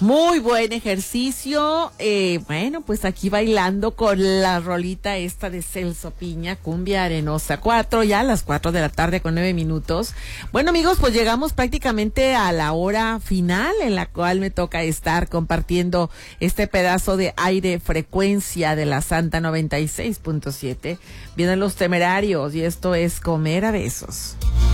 Muy buen ejercicio. Bueno, pues aquí bailando con la rolita esta de Celso Piña, Cumbia Arenosa. Ya a las 4 de la tarde con 9 minutos. Bueno, amigos, pues llegamos prácticamente a la hora final en la cual me toca estar compartiendo este pedazo de aire frecuencia de la Santa 96.7. Vienen los Temerarios y esto es Comer a Besos.